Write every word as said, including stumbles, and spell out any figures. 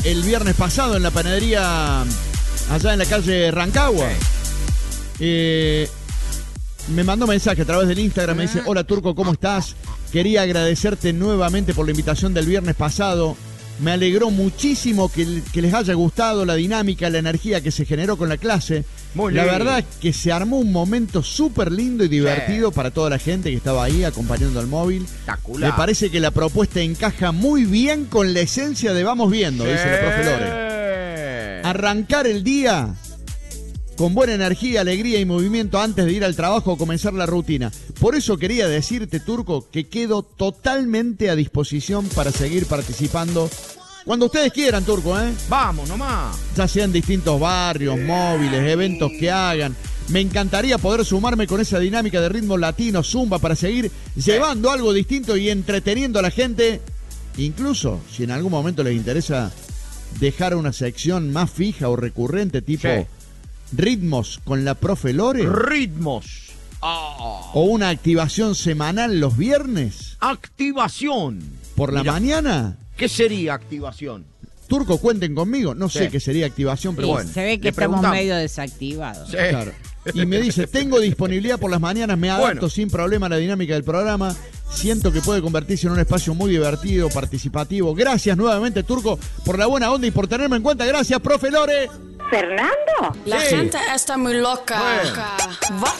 el viernes pasado en la panadería allá en la calle Rancagua. Sí. Eh, me mandó mensaje a través del Instagram, me dice: hola Turco, ¿cómo estás? Quería agradecerte nuevamente por la invitación del viernes pasado. Me alegró muchísimo que, que les haya gustado la dinámica, la energía que se generó con la clase. Muy la lindo. verdad que se armó un momento súper lindo y divertido Sí. para toda la gente que estaba ahí acompañando al móvil. Espectacular. Me parece que la propuesta encaja muy bien con la esencia de Vamos Viendo, Sí. dice la profe Lore. Arrancar el día con buena energía, alegría y movimiento antes de ir al trabajo o comenzar la rutina. Por eso quería decirte, Turco, que quedo totalmente a disposición para seguir participando cuando ustedes quieran, Turco, ¿eh? Vamos nomás. Ya sean distintos barrios, móviles, eventos que hagan. Me encantaría poder sumarme con esa dinámica de ritmo latino, zumba, para seguir llevando algo distinto y entreteniendo a la gente. Incluso, si en algún momento les interesa dejar una sección más fija o recurrente, tipo Sí. ritmos con la profe Lore, Ritmos. Oh. o una activación semanal los viernes Activación. por la Mira, mañana. ¿qué sería activación? Turco, cuenten conmigo. No sé Sí. qué sería activación, pero Sí. bueno. Se ve que Le estamos preguntamos. medio desactivados. Sí. Claro. Y me dice: tengo disponibilidad por las mañanas, me adapto Bueno. sin problema a la dinámica del programa. Siento que puede convertirse en un espacio muy divertido, participativo. Gracias nuevamente, Turco, por la buena onda y por tenerme en cuenta. Gracias, profe Lore. ¿Fernando? La Sí. gente está muy loca. Bueno. Va